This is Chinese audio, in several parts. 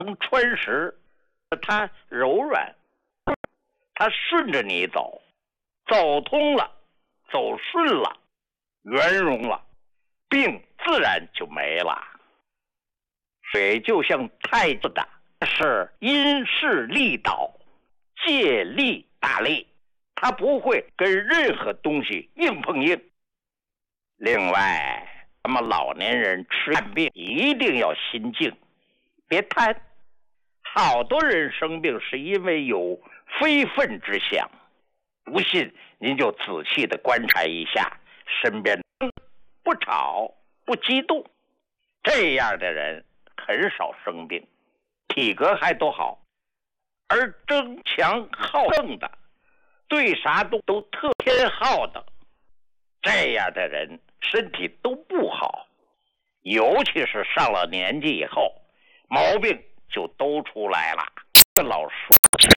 穿石，它柔软，它顺着你走，走通了，走顺了，圆融了，病自然就没了。水就像太子的，是因势利导，借力打力，它不会跟任何东西硬碰硬。另外，咱们老年人吃病一定要心静，别贪。好多人生病是因为有非分之想，不信您就仔细的观察一下身边，不吵不激动，这样的人很少生病，体格还都好。而争强好胜的，对啥都特偏好的，这样的人身体都不好，尤其是上了年纪以后，毛病就都出来了。老说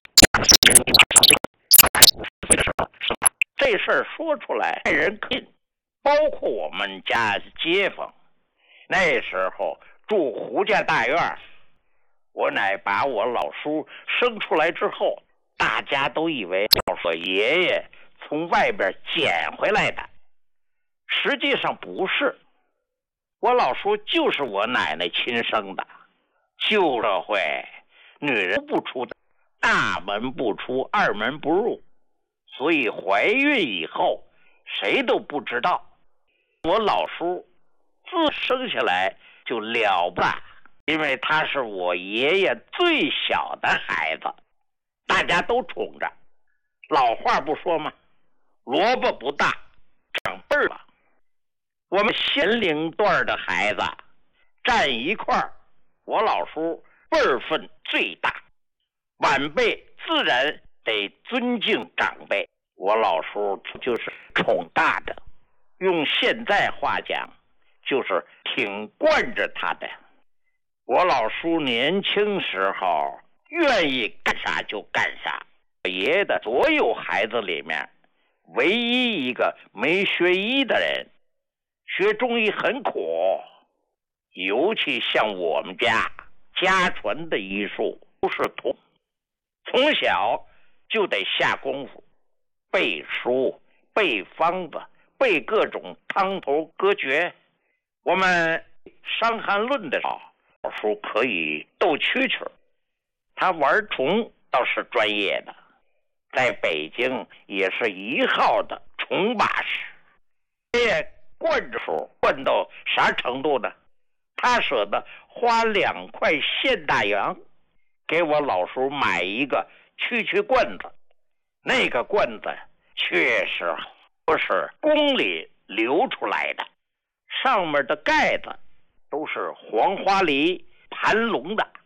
这事儿说出来害人信，包括我们家街坊。那时候住胡家大院，我奶把我老叔生出来之后，大家都以为我爷爷从外边捡回来的，实际上不是，我老叔就是我奶奶亲生的。旧社会女人不出，大门不出，二门不入，所以怀孕以后谁都不知道。我老叔自生下来就了不得，因为他是我爷爷最小的孩子，大家都宠着。老话不说吗？萝卜不大长辈儿了。我们咸龄段的孩子站一块儿，我老叔辈分最大，晚辈自然得尊敬长辈，我老叔就是宠大的，用现在话讲就是挺惯着他的。我老叔年轻时候愿意干啥就干啥，我爷爷的所有孩子里面唯一一个没学医的人。学中医很苦，尤其像我们家家传的医术都是从小就得下功夫，背书背方子，背各种汤头歌诀。我们伤寒论的时候，老叔可以斗蛐蛐，他玩虫倒是专业的，在北京也是一号的虫把式。惯着手惯到啥程度呢？他舍得花2块现大洋给我老叔买一个蛐蛐罐子，那个罐子确实不是宫里流出来的，上面的盖子都是黄花梨盘龙的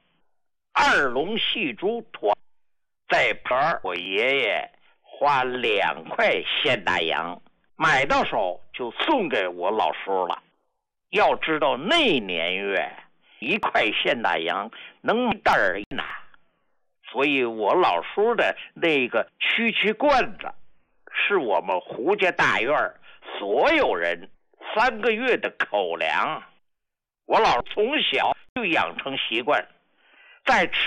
2龙戏珠团，在盘我爷爷花2块现大洋买到手就送给我老叔了。要知道那年月1块现大洋能一袋儿呢，所以我老叔的那个蛐蛐罐子是我们胡家大院所有人3个月的口粮。我老从小就养成习惯，在吃